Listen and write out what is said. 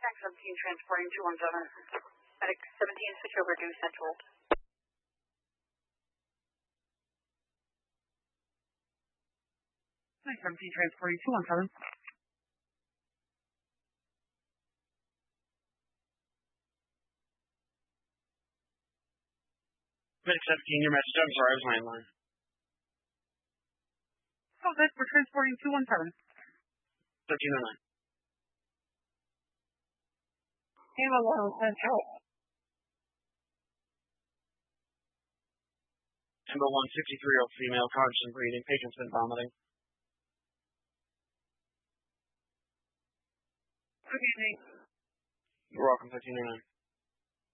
17 transporting 217. Medic 17, switch over to Central. Medic 17 transporting 217. Medic 17, your message. I'm sorry, I was landline. Oh, that we're transporting 217. 1309. Hamilton Central. Timber 1, 63-year-old female, conscious and breathing, patient's been vomiting. Good evening. You're welcome, 1309.